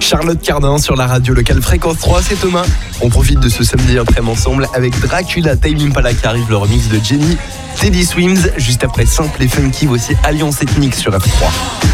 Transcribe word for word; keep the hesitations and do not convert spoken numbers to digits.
Charlotte Cardin sur la radio locale Fréquence trois, c'est Thomas. On profite de ce samedi après-midi ensemble avec Dracula, Tame Impala qui arrive, le remix de Jenny, Teddy Swims. Juste après Simple et Funky, voici Alliance Ethnique sur F trois.